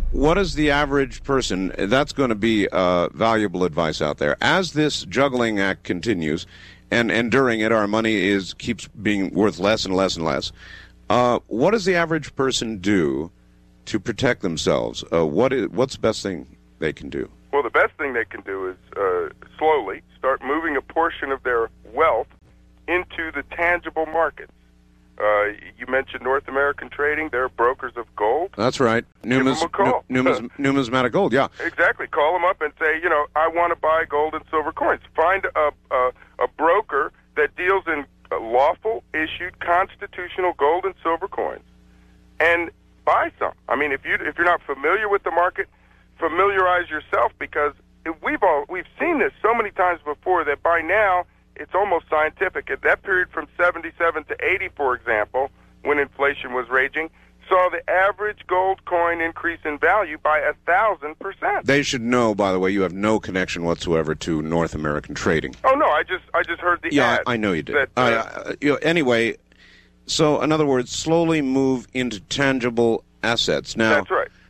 what is the average person? That's going to be valuable advice out there. As this juggling act continues, and during it, our money keeps being worth less and less and less. What does the average person do to protect themselves? What's the best thing they can do? Well, the best thing they can do is slowly start moving a portion of their wealth into the tangible markets. You mentioned North American Trading. They're brokers of gold. That's right. Numismatic Gold, yeah. Exactly. Call them up and say, I want to buy gold and silver coins. Find a broker that deals in lawful issued constitutional gold and silver coins and buy some. I mean, if you're not familiar with the market, familiarize yourself, because we've seen this so many times before that by now it's almost scientific. At that period from 77 to 80, for example, when inflation was raging, saw the average gold coin increase in value by 1,000%. They should know, by the way, you have no connection whatsoever to North American Trading. Oh no, I just heard the ad. I know you did. Anyway, so in other words, slowly move into tangible assets. Now, that's right.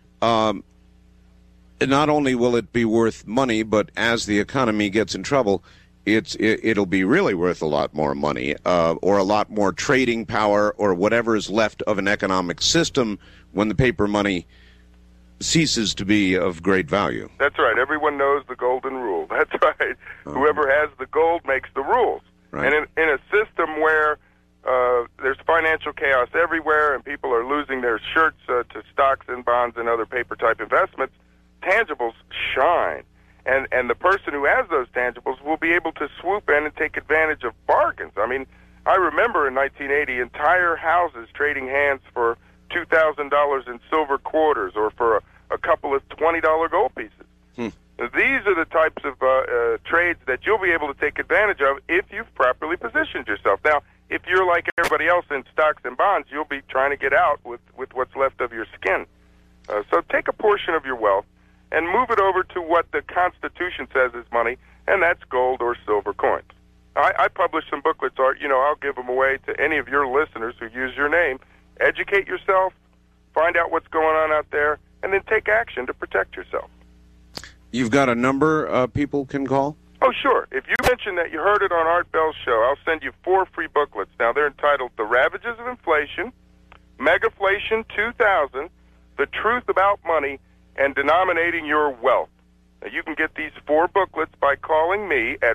Not only will it be worth money, but as the economy gets in trouble, it'll be really worth a lot more money, or a lot more trading power, or whatever is left of an economic system when the paper money ceases to be of great value. That's right. Everyone knows the golden rule. That's right. Whoever has the gold makes the rules. Right. And in a system where there's financial chaos everywhere and people are losing their shirts to stocks and bonds and other paper-type investments, tangibles shine. And the person who has those tangibles will be able to swoop in and take advantage of bargains. I mean, I remember in 1980 entire houses trading hands for $2,000 in silver quarters or for a couple of $20 gold pieces. These are the types of trades that you'll be able to take advantage of if you've properly positioned yourself. Now, if you're like everybody else in stocks and bonds, you'll be trying to get out with what's left of your skin. So take a portion of your wealth and move it over to what the Constitution says is money, and that's gold or silver coins. I publish some booklets, Art. I'll give them away to any of your listeners who use your name. Educate yourself, find out what's going on out there, and then take action to protect yourself. You've got a number people can call? Oh, sure. If you mention that you heard it on Art Bell's show, I'll send you 4 free booklets. Now, they're entitled The Ravages of Inflation, Megaflation 2000, The Truth About Money, and Denominating Your Wealth. Now, you can get these 4 booklets by calling me at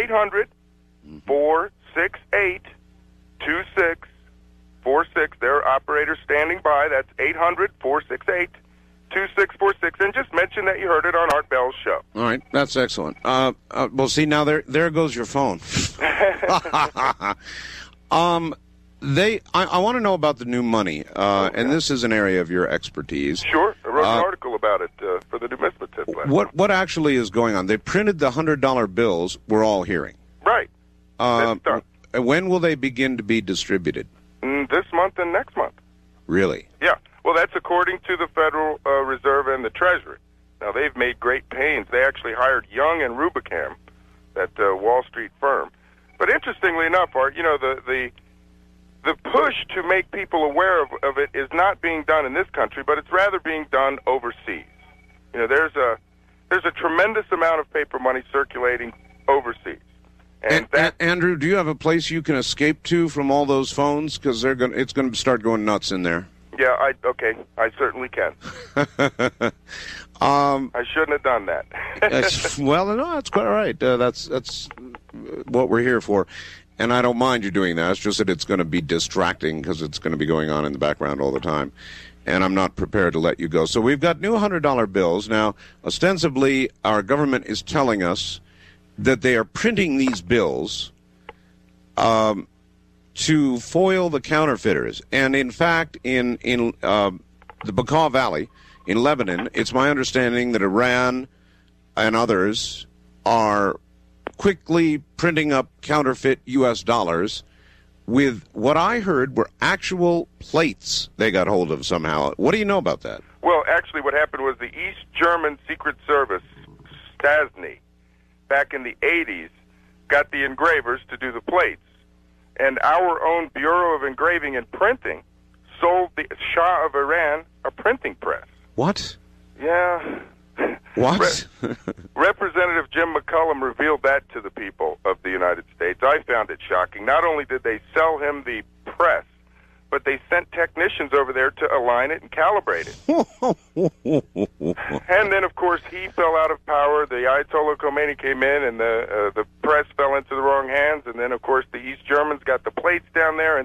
1-800-468-2646. There are operators standing by. That's 800-468-2646. And just mention that you heard it on Art Bell's show. All right. That's excellent. Well, see, now there goes your phone. I want to know about the new money, and this is an area of your expertise. Sure. I wrote an article about it for the Numismatist last month. What actually is going on? They printed the $100 bills we're all hearing. Right. That's done. When will they begin to be distributed? This month and next month. Really? Yeah. Well, that's according to the Federal Reserve and the Treasury. Now, they've made great pains. They actually hired Young and Rubicam, that Wall Street firm. But interestingly enough, Art, the push to make people aware of it is not being done in this country, but it's rather being done overseas. There's a tremendous amount of paper money circulating overseas. And Andrew, do you have a place you can escape to from all those phones? Because it's going to start going nuts in there. Yeah, I certainly can. I shouldn't have done that. Well, no, that's quite all right. That's what we're here for. And I don't mind you doing that. It's just that it's going to be distracting because it's going to be going on in the background all the time. And I'm not prepared to let you go. So we've got new $100 bills. Now, ostensibly, our government is telling us that they are printing these bills to foil the counterfeiters. And in fact, in the Bekaa Valley in Lebanon, it's my understanding that Iran and others are quickly printing up counterfeit U.S. dollars with what I heard were actual plates they got hold of somehow. What do you know about that? Well, actually what happened was the East German Secret Service, Stasi, back in the 80s, got the engravers to do the plates. And our own Bureau of Engraving and Printing sold the Shah of Iran a printing press. What? What? Representative Jim McCullum revealed that to the people of the United States. I found it shocking. Not only did they sell him the press, but they sent technicians over there to align it and calibrate it. And then, of course, he fell out of power. The Ayatollah Khomeini came in, and the press fell into the wrong hands. And then, of course, the East Germans got the plates down there. And